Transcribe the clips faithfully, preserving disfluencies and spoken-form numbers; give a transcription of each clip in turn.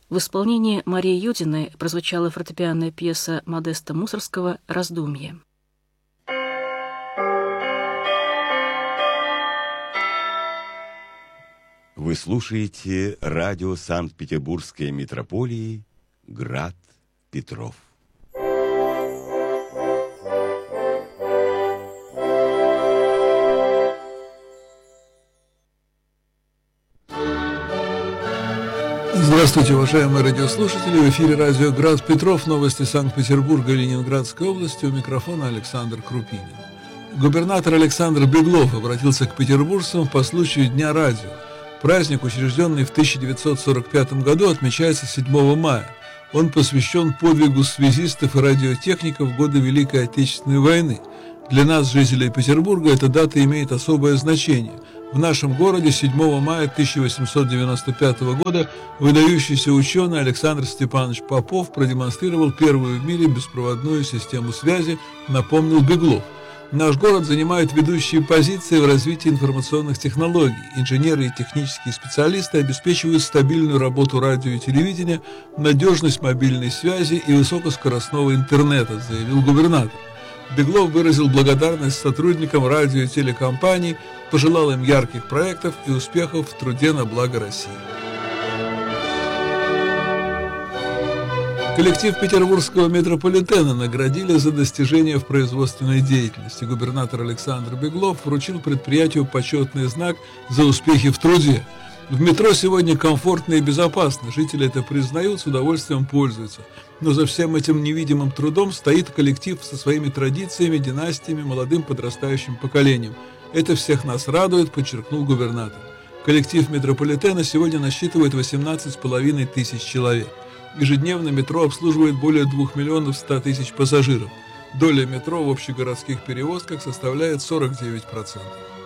В исполнении Марии Юдиной прозвучала фортепианная пьеса Модеста Мусоргского «Раздумье». Вы слушаете радио Санкт-Петербургской метрополии «Град Петров». Здравствуйте, уважаемые радиослушатели! В эфире радио «Град Петров», новости Санкт-Петербурга и Ленинградской области. У микрофона Александр Крупинин. Губернатор Александр Беглов обратился к петербуржцам по случаю Дня радио. Праздник, учрежденный в тысяча девятьсот сорок пятом году, отмечается седьмого мая. Он посвящен подвигу связистов и радиотехников в годы Великой Отечественной войны. Для нас, жителей Петербурга, эта дата имеет особое значение. В нашем городе седьмого мая тысяча восемьсот девяносто пятого года выдающийся ученый Александр Степанович Попов продемонстрировал первую в мире беспроводную систему связи, напомнил Беглов. Наш город занимает ведущие позиции в развитии информационных технологий. Инженеры и технические специалисты обеспечивают стабильную работу радио и телевидения, надежность мобильной связи и высокоскоростного интернета, заявил губернатор. Беглов выразил благодарность сотрудникам радио и телекомпаний, пожелал им ярких проектов и успехов в труде на благо России. Коллектив петербургского метрополитена наградили за достижения в производственной деятельности. Губернатор Александр Беглов вручил предприятию почетный знак за успехи в труде. В метро сегодня комфортно и безопасно, жители это признают, с удовольствием пользуются. Но за всем этим невидимым трудом стоит коллектив со своими традициями, династиями, молодым подрастающим поколением. Это всех нас радует, подчеркнул губернатор. Коллектив метрополитена сегодня насчитывает восемнадцать с половиной тысяч человек. Ежедневно метро обслуживает более двух миллионов ста тысяч пассажиров. Доля метро в общегородских перевозках составляет сорок девять процентов.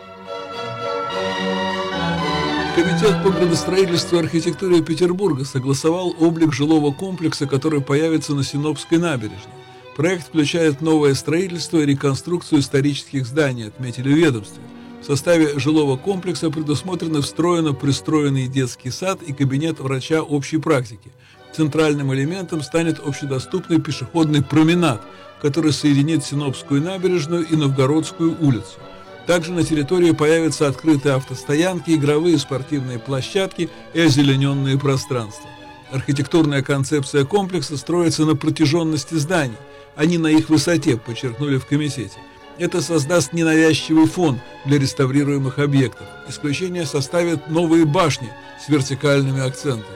Комитет по градостроительству и архитектуре Петербурга согласовал облик жилого комплекса, который появится на Синопской набережной. Проект включает новое строительство и реконструкцию исторических зданий, отметили в ведомстве. В составе жилого комплекса предусмотрены встроенно пристроенный детский сад и кабинет врача общей практики. Центральным элементом станет общедоступный пешеходный променад, который соединит Синопскую набережную и Новгородскую улицу. Также на территории появятся открытые автостоянки, игровые спортивные площадки и озелененные пространства. Архитектурная концепция комплекса строится на протяженности зданий, а не на их высоте, подчеркнули в комитете. Это создаст ненавязчивый фон для реставрируемых объектов. Исключение составят новые башни с вертикальными акцентами.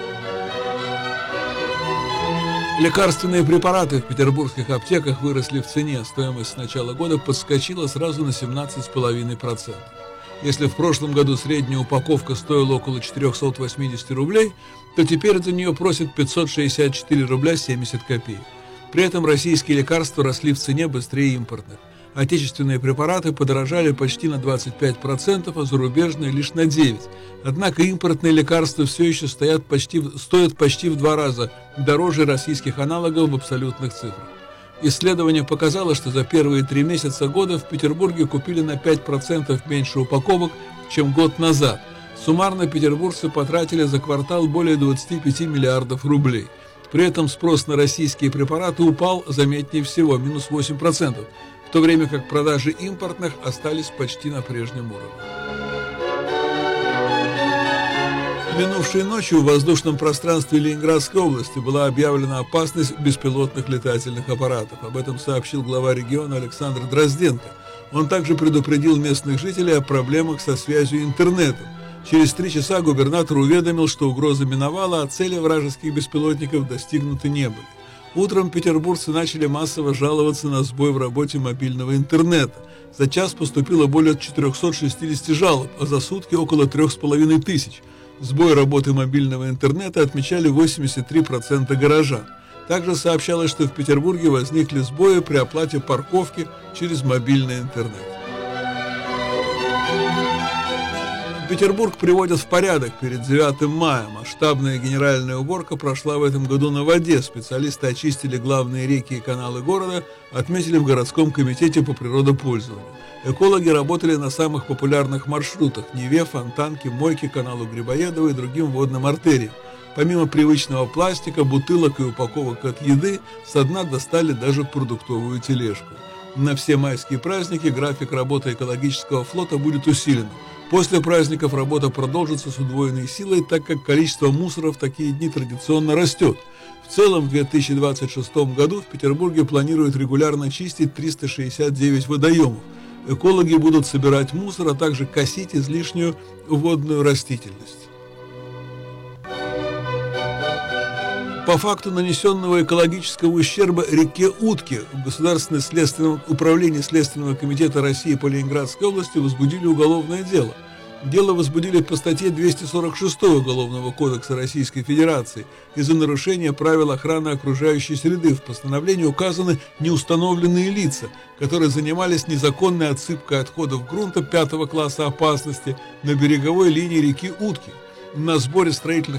Лекарственные препараты в петербургских аптеках выросли в цене. Стоимость с начала года подскочила сразу на семнадцать целых пять десятых процента. Если в прошлом году средняя упаковка стоила около четыреста восемьдесят рублей, то теперь за нее просят пятьсот шестьдесят четыре рубля семьдесят копеек. При этом российские лекарства росли в цене быстрее импортных. Отечественные препараты подорожали почти на двадцать пять процентов, а зарубежные лишь на девять процентов. Однако импортные лекарства все еще стоят почти, стоят почти в два раза дороже российских аналогов в абсолютных цифрах. Исследование показало, что за первые три месяца года в Петербурге купили на пять процентов меньше упаковок, чем год назад. Суммарно петербуржцы потратили за квартал более двадцати пяти миллиардов рублей. При этом спрос на российские препараты упал заметнее всего, минус восемь процентов, в то время как продажи импортных остались почти на прежнем уровне. Минувшей ночью в воздушном пространстве Ленинградской области была объявлена опасность беспилотных летательных аппаратов. Об этом сообщил глава региона Александр Дрозденко. Он также предупредил местных жителей о проблемах со связью и интернетом. Через три часа губернатор уведомил, что угроза миновала, а цели вражеских беспилотников достигнуты не были. Утром петербуржцы начали массово жаловаться на сбой в работе мобильного интернета. За час поступило более четырехсот шестидесяти жалоб, а за сутки около трех с половиной тысяч. Сбой работы мобильного интернета отмечали восемьдесят три процента горожан. Также сообщалось, что в Петербурге возникли сбои при оплате парковки через мобильный интернет. Петербург приводят в порядок перед девятым мая. Масштабная генеральная уборка прошла в этом году на воде. Специалисты очистили главные реки и каналы города, отметили в городском комитете по природопользованию. Экологи работали на самых популярных маршрутах – Неве, Фонтанке, Мойке, каналу Грибоедова и другим водным артериям. Помимо привычного пластика, бутылок и упаковок от еды, со дна достали даже продуктовую тележку. На все майские праздники график работы экологического флота будет усилен. После праздников работа продолжится с удвоенной силой, так как количество мусора в такие дни традиционно растет. В целом в две тысячи двадцать шестом году в Петербурге планируют регулярно чистить триста шестьдесят девять водоемов. Экологи будут собирать мусор, а также косить излишнюю водную растительность. По факту нанесенного экологического ущерба реке Утке в Государственном следственном управлении Следственного комитета России по Ленинградской области возбудили уголовное дело. Дело возбудили по статье двести сорок шесть Уголовного кодекса Российской Федерации из-за нарушения правил охраны окружающей среды. В постановлении указаны неустановленные лица, которые занимались незаконной отсыпкой отходов грунта пятого класса опасности на береговой линии реки Утки. На сборе строительных